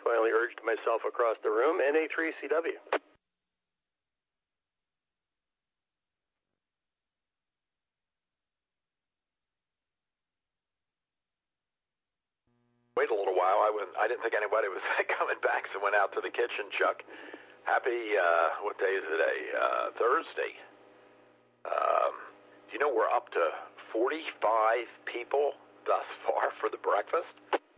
finally urged myself across the room, NA3CW. Wait a little while. I didn't think anybody was coming back, so went out to the kitchen, Chuck. Happy, what day is today? Thursday. Do you know we're up to 45 people thus far for the breakfast?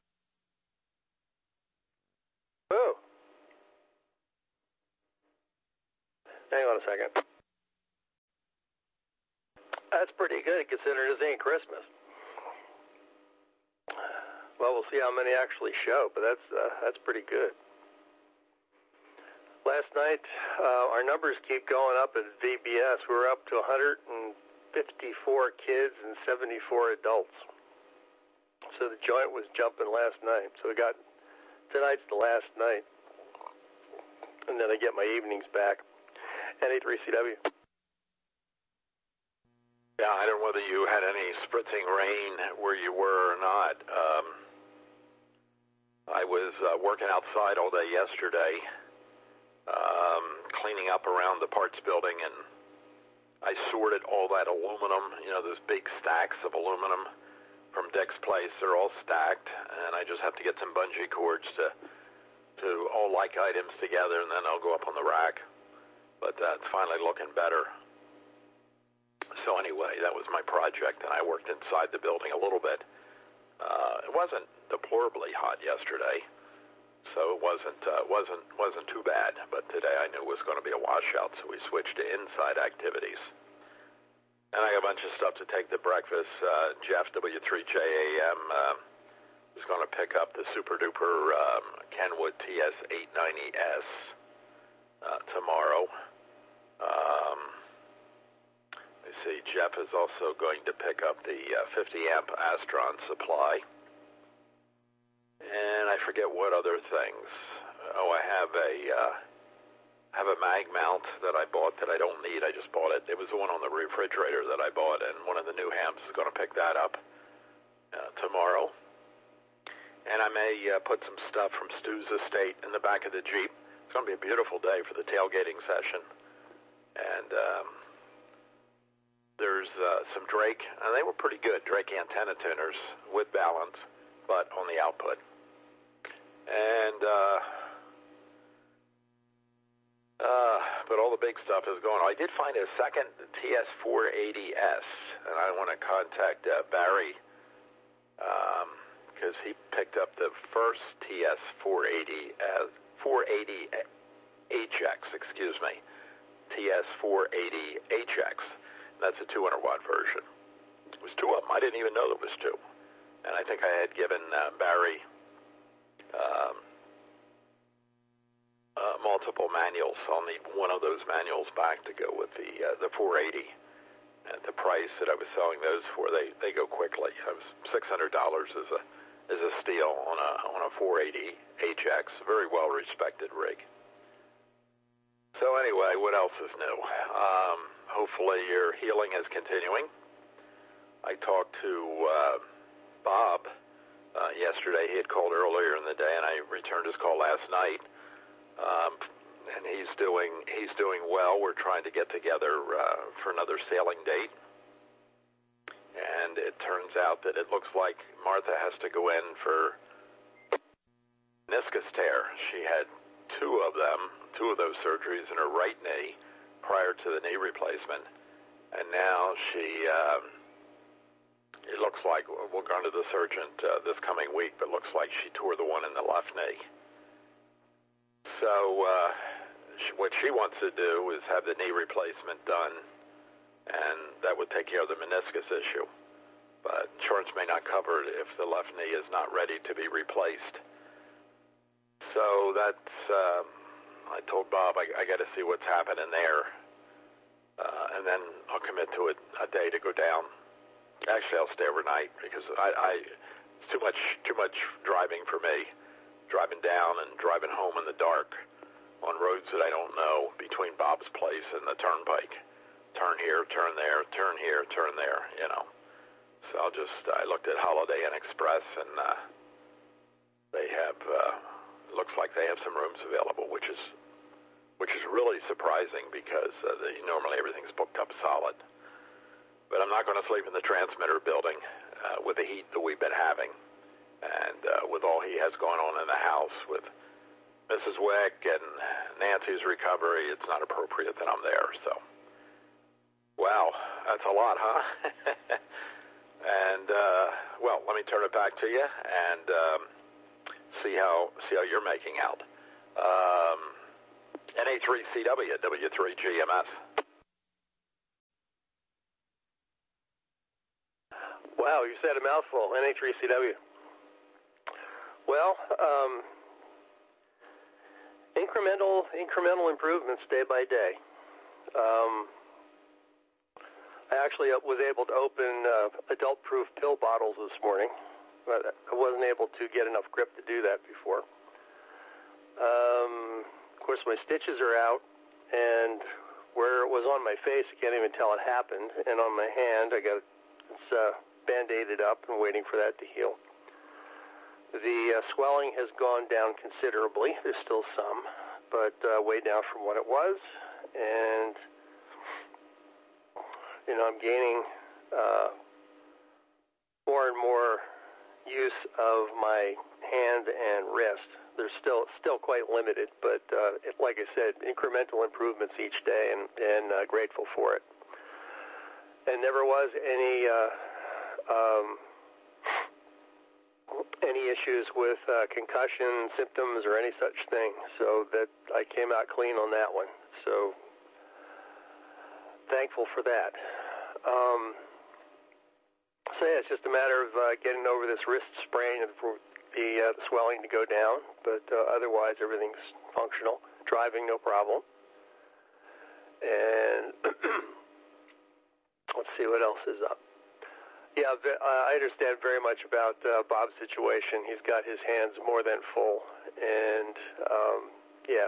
Oh. Hang on a second. That's pretty good considering this ain't Christmas. Well, we'll see how many actually show, but that's pretty good. Last night, our numbers keep going up at VBS. We're up to 154 kids and 74 adults. So the joint was jumping last night. So tonight's the last night. And then I get my evenings back. NA3CW. Yeah, I don't know whether you had any spritzing rain where you were or not. I was working outside all day yesterday, cleaning up around the parts building, and I sorted all that aluminum, those big stacks of aluminum from Dick's Place. They're all stacked, and I just have to get some bungee cords to all like items together, and then I'll go up on the rack. But it's finally looking better. So anyway, that was my project, and I worked inside the building a little bit. It wasn't deplorably hot yesterday, so it wasn't too bad. But today I knew it was going to be a washout, so we switched to inside activities. And I got a bunch of stuff to take to breakfast. Jeff, W3JAM, is going to pick up the super duper Kenwood TS890S tomorrow. I see Jeff is also going to pick up the 50 amp Astron supply. And I forget what other things. Oh, I have a mag mount that I bought that I don't need. I just bought it. It was the one on the refrigerator that I bought, and one of the new hams is going to pick that up tomorrow. And I may put some stuff from Stu's estate in the back of the Jeep. It's going to be a beautiful day for the tailgating session. And there's some Drake, and they were pretty good, Drake antenna tuners with balance, but on the output. And but all the big stuff is going on. I did find a second TS480S, and I want to contact Barry because he picked up the first TS480 HX, TS480HX. That's a 200-watt version. It was two of them. I didn't even know there was two. And I think I had given Barry multiple manuals. I'll need one of those manuals back to go with the 480. At the price that I was selling those for, they go quickly. It was $600 as a steal on a 480 HX. Very well respected rig. So anyway, what else is new? Hopefully your healing is continuing. I talked to Bob yesterday. He had called earlier in the day, and I returned his call last night. And he's doing well. We're trying to get together for another sailing date. And it turns out that it looks like Martha has to go in for meniscus tear. She had two of those surgeries in her right knee prior to the knee replacement. And now it looks like we're going to the surgeon this coming week, but looks like she tore the one in the left knee. So what she wants to do is have the knee replacement done, and that would take care of the meniscus issue. But insurance may not cover it if the left knee is not ready to be replaced. So that's, I told Bob I got to see what's happening there, and then I'll commit to it a day to go down. Actually, I'll stay overnight because it's too much driving for me. Driving down and driving home in the dark on roads that I don't know between Bob's place and the turnpike. Turn here, turn there, turn here, turn there, So I looked at Holiday Inn Express, and they have It looks like they have some rooms available, which is really surprising because normally everything's booked up solid. But I'm not going to sleep in the transmitter building with the heat that we've been having, and with all he has going on in the house with Mrs. Wick and Nancy's recovery, it's not appropriate that I'm there. So, wow, that's a lot, huh? And well, let me turn it back to you and see how you're making out. NA3CW at W3GMS. Wow, you said a mouthful. NA3CW. Well, incremental improvements day by day. I actually was able to open adult-proof pill bottles this morning, but I wasn't able to get enough grip to do that before. Of course, my stitches are out, and where it was on my face, I can't even tell it happened, and on my hand, it's Band-Aided up and waiting for that to heal. The swelling has gone down considerably. There's still some, but way down from what it was, and I'm gaining more and more use of my hand and wrist. They're still quite limited, but like I said, incremental improvements each day, and grateful for it. And never was any issues with concussion symptoms or any such thing, so that I came out clean on that one. So thankful for that. So yeah, it's just a matter of getting over this wrist sprain and for the swelling to go down, but otherwise everything's functional. Driving, no problem. And let's see what else is up. Yeah, I understand very much about Bob's situation. He's got his hands more than full, and yeah.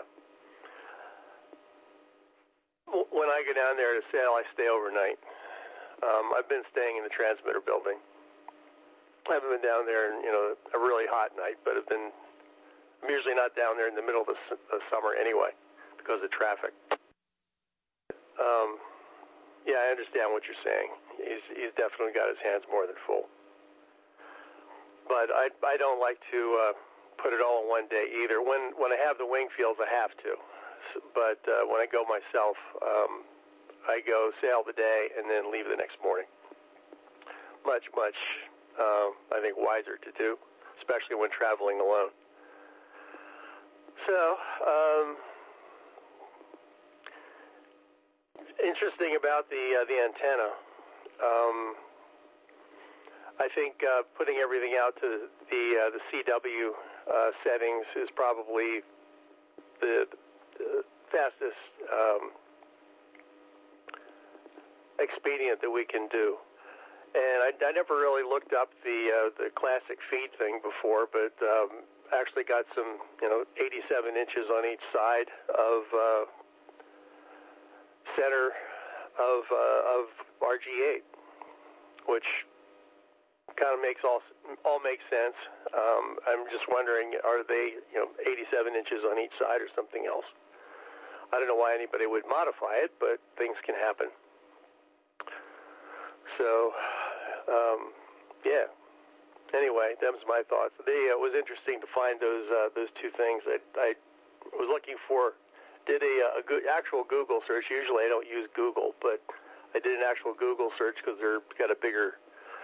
When I go down there to sail, I stay overnight. I've been staying in the transmitter building. I haven't been down there in a really hot night, but I'm usually not down there in the middle of the summer anyway because of traffic. Yeah, I understand what you're saying. He's definitely got his hands more than full. But I don't like to put it all in one day either. When I have the wing fields, I have to. But when I go myself, I go sail the day and then leave the next morning. Much, I think, wiser to do, especially when traveling alone. So, interesting about the antenna. I think putting everything out to the CW settings is probably the fastest expedient that we can do. And I never really looked up the classic feed thing before, but actually got some 87 inches on each side of center of RG8, which kind of all makes sense. I'm just wondering, are they 87 inches on each side or something else? I don't know why anybody would modify it, but things can happen. So, yeah. Anyway, that was my thoughts. It was interesting to find those two things. I was looking for. Did a actual Google search. Usually I don't use Google, but I did an actual Google search because they've got a bigger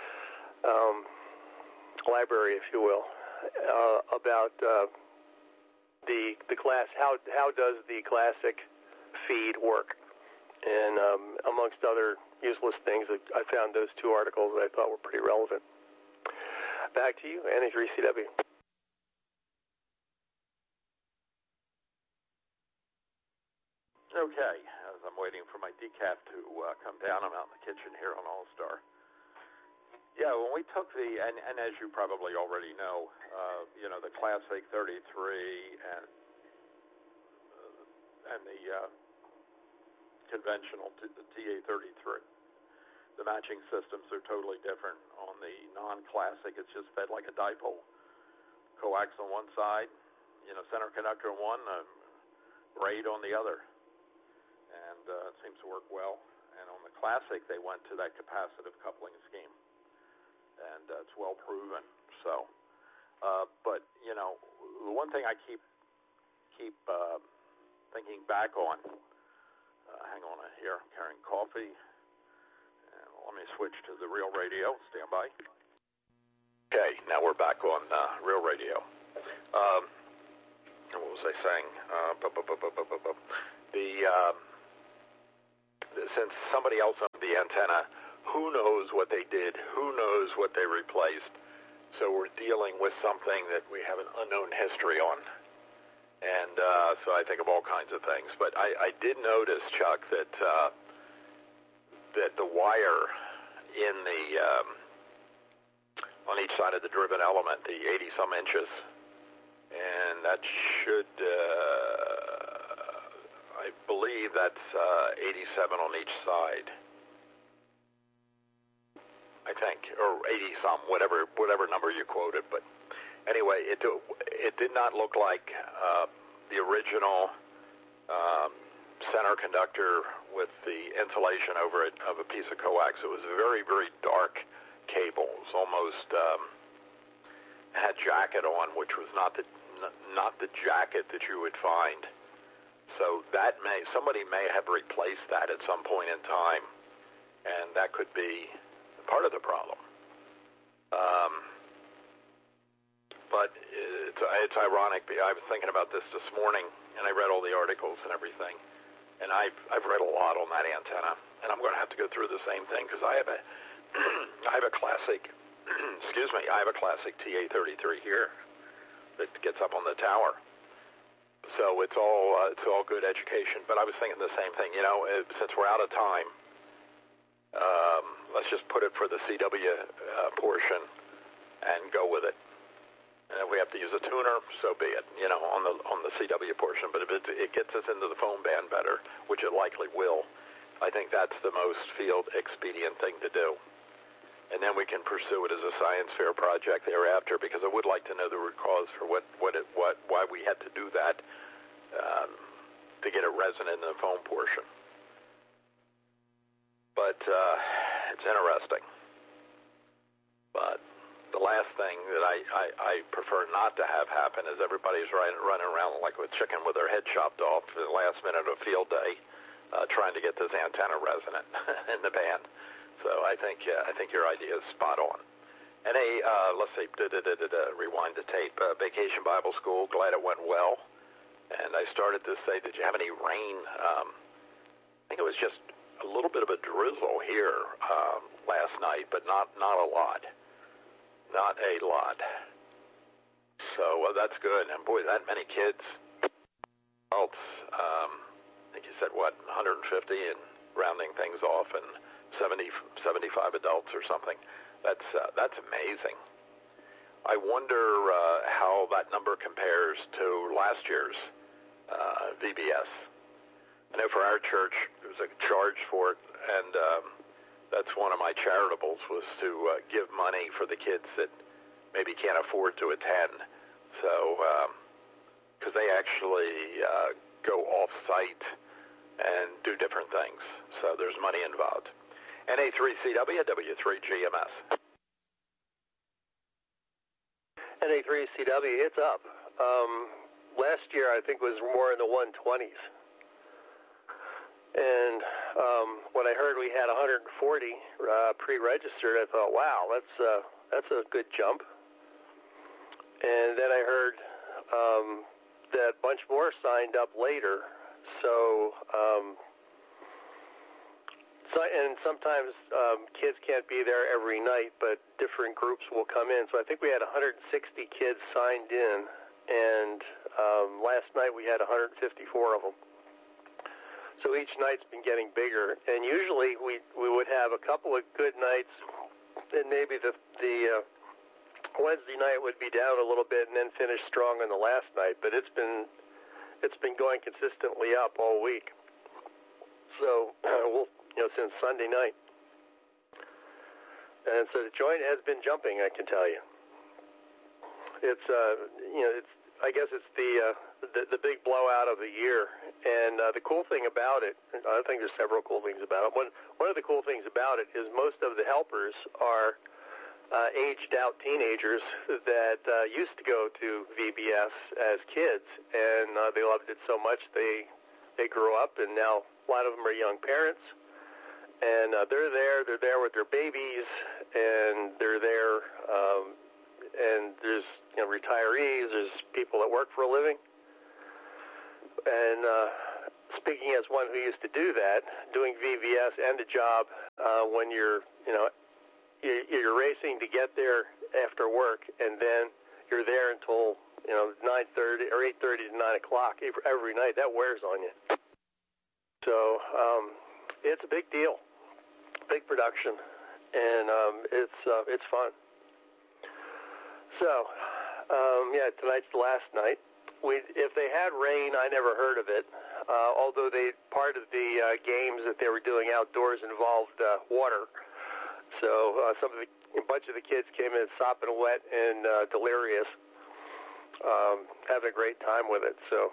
library, if you will, about the class. How does the classic feed work? And amongst other useless things, I found those two articles that I thought were pretty relevant. Back to you, NA3CW. Okay, as I'm waiting for my decaf to come down, I'm out in the kitchen here on All-Star. Yeah, when we took and as you probably already know, the Classic 33 and the conventional TA-33, the matching systems are totally different. On the non-Classic, it's just fed like a dipole. Coax on one side, center conductor on one, braid on the other, and it seems to work well. And on the Classic, they went to that capacitive coupling scheme, and it's well proven. So, but the one thing I keep thinking back on. Hang on here, I'm carrying coffee. And let me switch to the Real Radio. Stand by. Okay, now we're back on Real Radio. What was I saying? Since somebody else owned the antenna, who knows what they did? Who knows what they replaced? So we're dealing with something that we have an unknown history on. And so I think of all kinds of things. But I did notice, Chuck, that the wire in the on each side of the driven element, the 80-some inches, and that should, I believe that's 87 on each side. I think, or 80-some, whatever number you quoted, but. Anyway, it did not look like the original center conductor with the insulation over it of a piece of coax. It was a very, very dark cable. It was almost had jacket on, which was not the jacket that you would find. So somebody may have replaced that at some point in time, and that could be part of the problem. But it's ironic. I was thinking about this morning, and I read all the articles and everything, and I've read a lot on that antenna, and I'm going to have to go through the same thing because I have a classic, I have a classic TA-33 here that gets up on the tower. So it's all good education. But I was thinking the same thing. Since we're out of time, let's just put it for the CW portion and go with it. And if we have to use a tuner, so be it, on the CW portion. But if it gets us into the phone band better, which it likely will, I think that's the most field expedient thing to do. And then we can pursue it as a science fair project thereafter, because I would like to know the root cause for why we had to do that to get it resonant in the phone portion. But it's interesting. But the last thing that I prefer not to have happen is everybody's running around like a chicken with their head chopped off at the last minute of field day, trying to get this antenna resonant in the band. So I think your idea is spot on. And let's see, rewind the tape. Vacation Bible School, glad it went well. And I started to say, did you have any rain? I think it was just a little bit of a drizzle here last night, but not a lot. Not a lot. So that's good. And boy, that many kids, adults, I think you said, 150 and rounding things off, and 75 adults or something. That's amazing. I wonder how that number compares to last year's VBS. I know for our church, there was a charge for it, and that's one of my charitables, was to give money for the kids that maybe can't afford to attend. So, because they actually go off-site and do different things. So there's money involved. NA3CW, W3GMS. NA3CW, it's up. Last year, I think, was more in the 120s. And when I heard we had 140 pre-registered, I thought, wow, that's a good jump. And then I heard that a bunch more signed up later. So, and sometimes kids can't be there every night, but different groups will come in. So I think we had 160 kids signed in, and last night we had 154 of them. So each night's been getting bigger, and usually we would have a couple of good nights, and maybe the Wednesday night would be down a little bit, and then finish strong on the last night. But it's been going consistently up all week. So since Sunday night, and so the joint has been jumping. I can tell you, it's I guess it's the big blowout of the year. And the cool thing about it, I think there's several cool things about it. One of the cool things about it is most of the helpers are aged out teenagers that used to go to VBS as kids, and they loved it so much they grew up, and now a lot of them are young parents, and they're there with their babies, and they're there, and there's retirees, there's people that work for a living, and speaking as one who used to do that, doing VBS and a job when you're racing to get there after work, and then you're there until 9:30 or 8:30 to 9 o'clock every night. That wears on you. So it's a big deal, big production, and it's fun. So tonight's the last night. If they had rain, I never heard of it. Although part of the games that they were doing outdoors involved water. So a bunch of the kids came in sopping wet and delirious, having a great time with it. So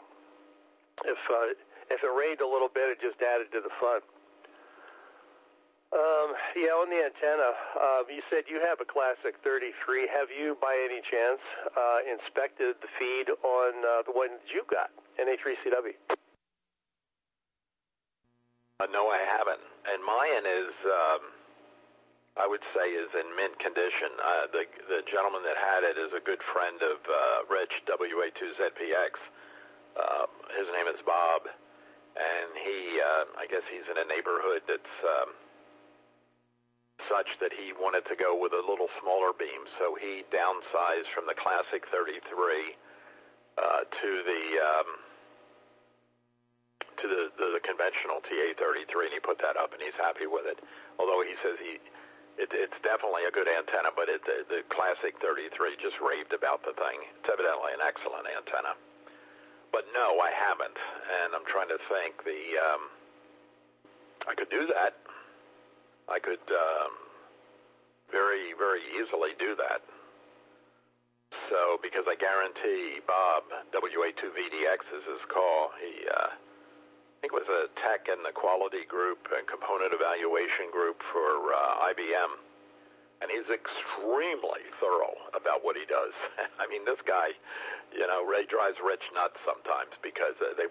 if it rained a little bit, it just added to the fun. On the antenna, you said you have a Classic 33. Have you, by any chance, inspected the feed on the one that you got, NA3CW? No, I haven't. And mine is... I would say is in mint condition. The gentleman that had it is a good friend of Rich, WA2ZPX. His name is Bob, and I guess he's in a neighborhood that's such that he wanted to go with a little smaller beam, so he downsized from the Classic 33 to the conventional TA33, and he put that up, and he's happy with it. Although he says it's definitely a good antenna, but the Classic 33 just raved about the thing. It's evidently an excellent antenna. But no, I haven't, and I'm trying to think. I could do that. I could very, very easily do that. So, because I guarantee Bob, WA2VDX is his call. He, I think was a tech in the quality group and component evaluation group for IBM, and he's extremely thorough about what he does. I mean, this guy, Ray drives Rich nuts sometimes because they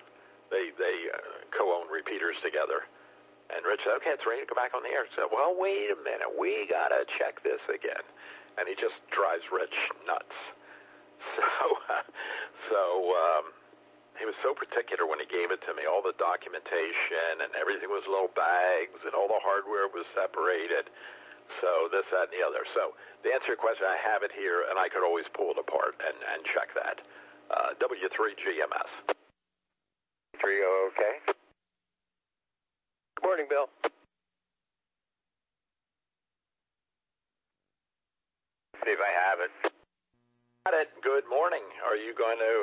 co-own repeaters together. And Rich said, okay, it's ready to go back on the air. So, well, wait a minute, we got to check this again. And he just drives Rich nuts. So he was so particular when he gave it to me. All the documentation and everything was little bags and all the hardware was separated. So this, that, and the other. So to answer your question, I have it here, and I could always pull it apart and check that. W3GMS. 30, okay. Good morning, Bill. See if I have it. Got it. Good morning. Are you going to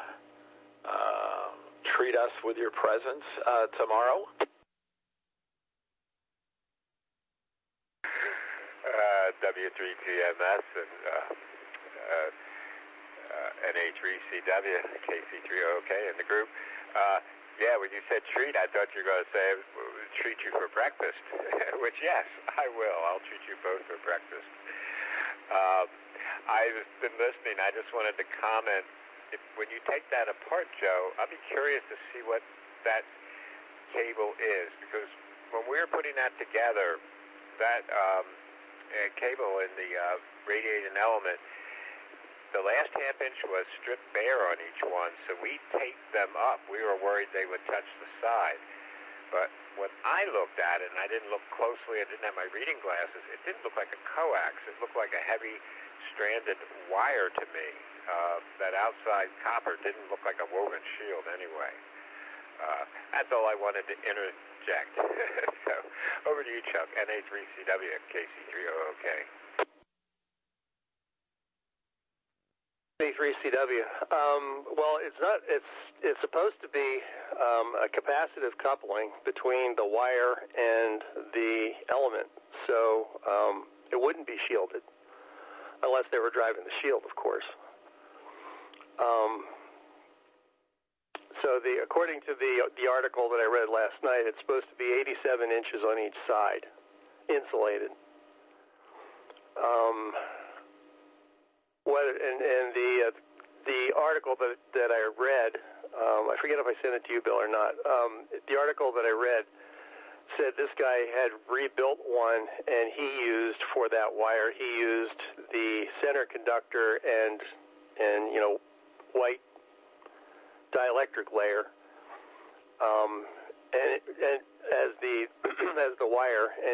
treat us with your presence tomorrow? W3GMS and NA3CW, KC3OK in the group. Yeah, when you said treat, I thought you were going to say treat you for breakfast, which, yes, I will. I'll treat you both for breakfast. I've been listening. I just wanted to comment. When you take that apart, Joe, I'd be curious to see what that cable is, because when we were putting that together, that cable in the radiating element, the last half-inch was stripped bare on each one, so we taped them up. We were worried they would touch the side. But when I looked at it, and I didn't look closely, I didn't have my reading glasses, it didn't look like a coax. It looked like a heavy stranded wire to me. That outside copper didn't look like a woven shield anyway. That's all I wanted to interject. So, over to you, Chuck. NA3CW, KC3OK. NA3CW. Well, it's not. It's supposed to be a capacitive coupling between the wire and the element, so it wouldn't be shielded unless they were driving the shield, of course. So according to the article that I read last night, it's supposed to be 87 inches on each side, insulated. The article that I read, I forget if I sent it to you, Bill, or not. The article that I read said this guy had rebuilt one, and he used for that wire. He used the center conductor and white dielectric layer, and as the wire,